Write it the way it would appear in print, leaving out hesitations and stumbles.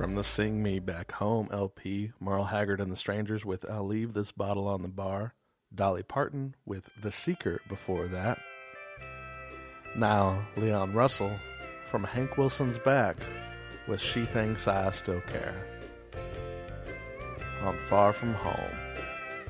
From the Sing Me Back Home LP, Merle Haggard and the Strangers with I'll Leave This Bottle on the Bar, Dolly Parton with The Seeker before that. Now, Leon Russell from Hank Wilson's Back with She Thinks I Still Care on Far From Home.